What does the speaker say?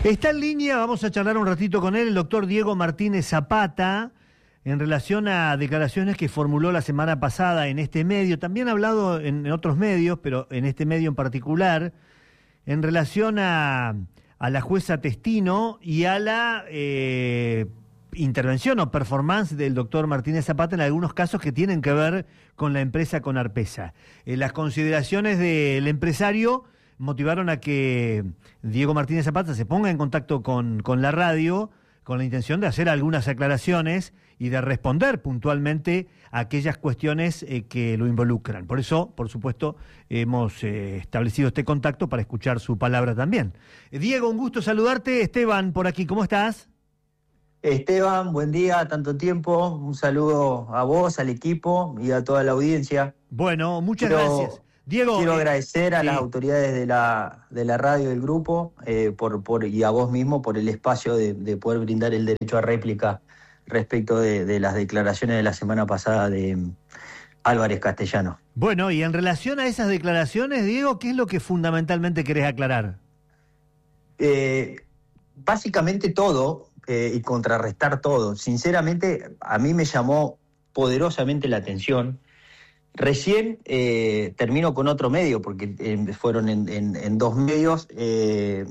Está en línea, vamos a charlar un ratito con él, el doctor Diego Martínez Zapata, en relación a declaraciones que formuló la semana pasada en este medio. También ha hablado en otros medios, pero en este medio en particular, en relación a la jueza Testino y a la intervención o performance del doctor Martínez Zapata en algunos casos que tienen que ver con la empresa Conarpesa. Las consideraciones del empresario motivaron a que Diego Martínez Zapata se ponga en contacto con la radio con la intención de hacer algunas aclaraciones y de responder puntualmente a aquellas cuestiones que lo involucran. Por eso, por supuesto, hemos establecido este contacto para escuchar su palabra también. Diego, un gusto saludarte. Esteban, por aquí, ¿cómo estás? Esteban, buen día, tanto tiempo. Un saludo a vos, al equipo y a toda la audiencia. Bueno, muchas gracias. Diego, quiero agradecer a las autoridades de la radio del grupo y a vos mismo por el espacio de poder brindar el derecho a réplica respecto de las declaraciones de la semana pasada de Álvarez Castellano. Bueno, y en relación a esas declaraciones, Diego, ¿qué es lo que fundamentalmente querés aclarar? Básicamente todo y contrarrestar todo. Sinceramente, a mí me llamó poderosamente la atención. Recién termino con otro medio, porque fueron en dos medios,